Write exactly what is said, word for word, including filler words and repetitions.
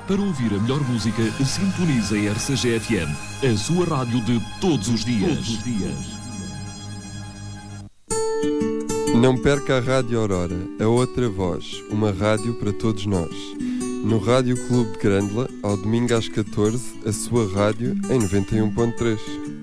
Para ouvir a melhor música, sintonize a R C G F M, a sua rádio de todos os dias. Todos os dias. Não perca a Rádio Aurora, a outra voz, uma rádio para todos nós. No Rádio Clube de Grândola, ao domingo às catorze, a sua rádio em noventa e um ponto três.